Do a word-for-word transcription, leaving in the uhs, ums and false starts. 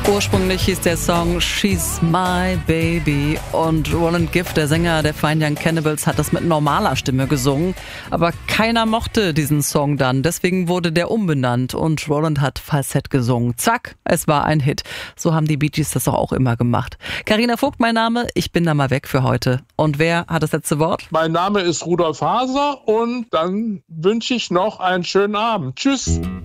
Ursprünglich hieß der Song She's My Baby und Roland Gift, der Sänger der Fine Young Cannibals, hat das mit normaler Stimme gesungen. Aber keiner mochte diesen Song dann, deswegen wurde der umbenannt und Roland hat Falsett gesungen. Zack, es war ein Hit. So haben die Bee Gees das doch auch immer gemacht. Carina Vogt mein Name, ich bin da mal weg für heute. Und wer hat das letzte Wort? Mein Name ist Rudolf Haser und dann wünsche ich noch einen schönen Abend. Tschüss.